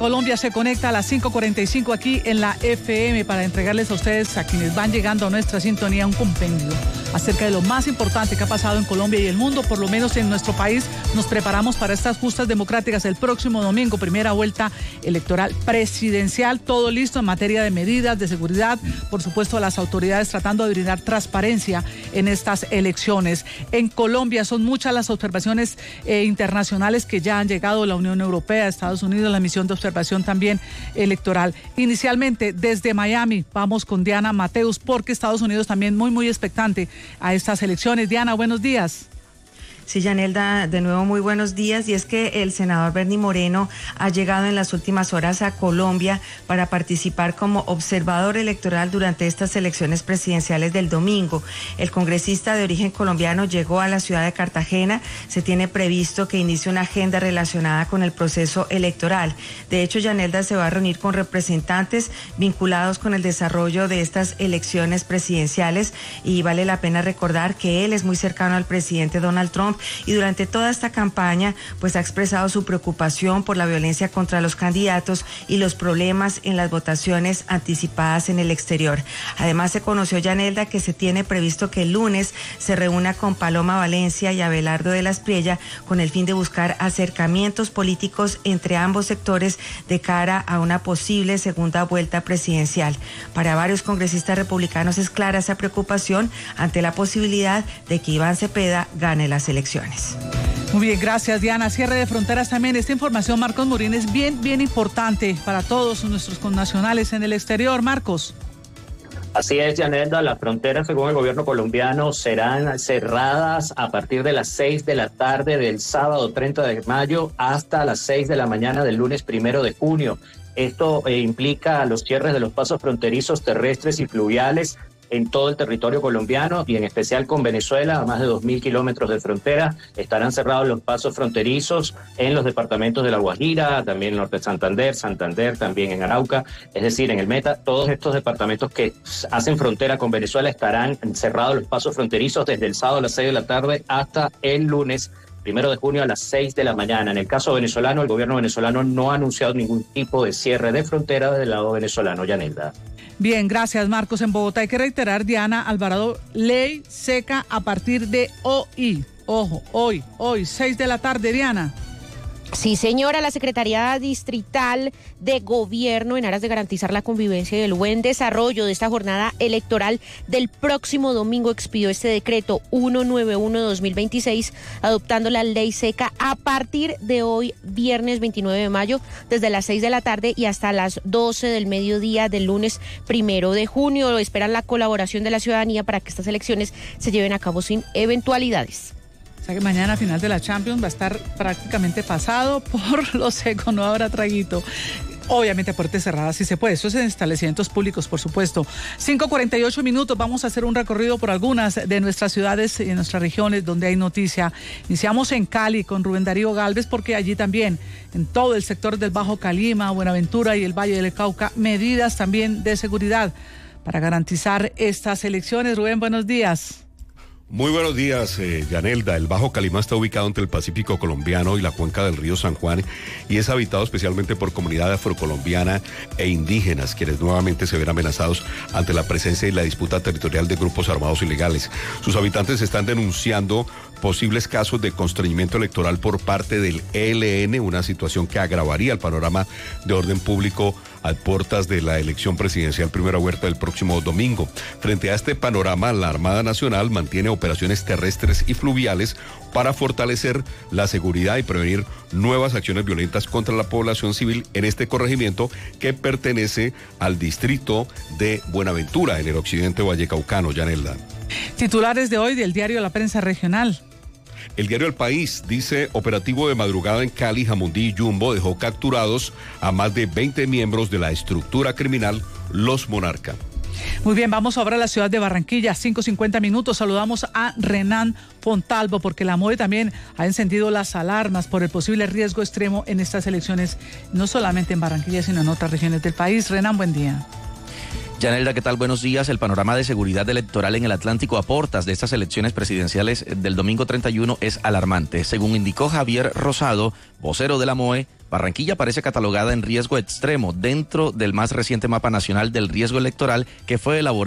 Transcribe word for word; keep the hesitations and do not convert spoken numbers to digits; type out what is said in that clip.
Colombia se conecta a las cinco cuarenta y cinco aquí en la F M para entregarles a ustedes, a quienes van llegando a nuestra sintonía, un compendio acerca de lo más importante que ha pasado en Colombia y el mundo, por lo menos en nuestro país. Nos preparamos para estas justas democráticas el próximo domingo, primera vuelta electoral presidencial, todo listo en materia de medidas de seguridad, por supuesto las autoridades tratando de brindar transparencia en estas elecciones. En Colombia son muchas las observaciones eh, internacionales que ya han llegado, la Unión Europea, Estados Unidos, la misión de observación también electoral. Inicialmente desde Miami vamos con Diana Mateus, porque Estados Unidos también muy muy expectante a estas elecciones. Diana, buenos días. Sí, Yanelda, de nuevo muy buenos días. Y es que el senador Bernie Moreno ha llegado en las últimas horas a Colombia para participar como observador electoral durante estas elecciones presidenciales del domingo. El congresista de origen colombiano llegó a la ciudad de Cartagena. Se tiene previsto que inicie una agenda relacionada con el proceso electoral. De hecho, Yanelda se va a reunir con representantes vinculados con el desarrollo de estas elecciones presidenciales, y vale la pena recordar que él es muy cercano al presidente Donald Trump, y durante toda esta campaña pues ha expresado su preocupación por la violencia contra los candidatos y los problemas en las votaciones anticipadas en el exterior. Además, se conoció, Yanelda, que se tiene previsto que el lunes se reúna con Paloma Valencia y Abelardo de la Espriella con el fin de buscar acercamientos políticos entre ambos sectores de cara a una posible segunda vuelta presidencial. Para varios congresistas republicanos es clara esa preocupación ante la posibilidad de que Iván Cepeda gane las elecciones. Muy bien, gracias, Diana. Cierre de fronteras también. Esta información, Marcos Morín, es bien, bien importante para todos nuestros connacionales en el exterior. Marcos. Así es, Yanelda, las fronteras, según el gobierno colombiano, serán cerradas a partir de las seis de la tarde del sábado treinta de mayo hasta las seis de la mañana del lunes primero de junio. Esto eh, implica los cierres de los pasos fronterizos terrestres y fluviales en todo el territorio colombiano, y en especial con Venezuela, a más de dos mil kilómetros de frontera. Estarán cerrados los pasos fronterizos en los departamentos de La Guajira, también en el norte de Santander, Santander, también en Arauca, es decir, en el Meta. Todos estos departamentos que hacen frontera con Venezuela estarán cerrados los pasos fronterizos desde el sábado a las seis de la tarde hasta el lunes primero de junio a las seis de la mañana. En el caso venezolano, el gobierno venezolano no ha anunciado ningún tipo de cierre de frontera del lado venezolano. Yanelda. Bien, gracias, Marcos. En Bogotá hay que reiterar, Diana Alvarado, ley seca a partir de hoy. Ojo, hoy, hoy, seis de la tarde, Diana. Sí, señora, la Secretaría Distrital de Gobierno, en aras de garantizar la convivencia y el buen desarrollo de esta jornada electoral del próximo domingo, expidió este decreto ciento noventa y uno de dos mil veintiséis, adoptando la ley seca a partir de hoy, viernes veintinueve de mayo, desde las seis de la tarde y hasta las doce del mediodía del lunes primero de junio. Esperan la colaboración de la ciudadanía para que estas elecciones se lleven a cabo sin eventualidades. O sea que mañana, final de la Champions, va a estar prácticamente pasado por lo seco, no habrá traguito. Obviamente a puertas cerradas si se puede, eso es en establecimientos públicos, por supuesto. cinco cuarenta y ocho minutos, vamos a hacer un recorrido por algunas de nuestras ciudades y nuestras regiones donde hay noticia. Iniciamos en Cali con Rubén Darío Galvez, porque allí también, en todo el sector del Bajo Calima, Buenaventura y el Valle del Cauca, medidas también de seguridad para garantizar estas elecciones. Rubén, buenos días. Muy buenos días, eh, Yanelda. El Bajo Calimá está ubicado entre el Pacífico colombiano y la cuenca del río San Juan, y es habitado especialmente por comunidad afrocolombiana e indígenas, quienes nuevamente se ven amenazados ante la presencia y la disputa territorial de grupos armados ilegales. Sus habitantes están denunciando posibles casos de constreñimiento electoral por parte del E L N, una situación que agravaría el panorama de orden público a puertas de la elección presidencial primera vuelta del próximo domingo. Frente a este panorama, la Armada Nacional mantiene operaciones terrestres y fluviales para fortalecer la seguridad y prevenir nuevas acciones violentas contra la población civil en este corregimiento que pertenece al distrito de Buenaventura, en el occidente vallecaucano. Yanelda. Titulares de hoy del diario La Prensa Regional. El diario El País dice: operativo de madrugada en Cali, Jamundí y Jumbo dejó capturados a más de veinte miembros de la estructura criminal Los Monarca. Muy bien, vamos ahora a la ciudad de Barranquilla, cinco cincuenta minutos. Saludamos a Renan Fontalvo, porque la MOVE también ha encendido las alarmas por el posible riesgo extremo en estas elecciones, no solamente en Barranquilla, sino en otras regiones del país. Renan, buen día. Yanelda, ¿qué tal? Buenos días. El panorama de seguridad electoral en el Atlántico a portas de estas elecciones presidenciales del domingo treinta y uno es alarmante. Según indicó Javier Rosado, vocero de la M O E, Barranquilla aparece catalogada en riesgo extremo dentro del más reciente mapa nacional del riesgo electoral que fue elaborado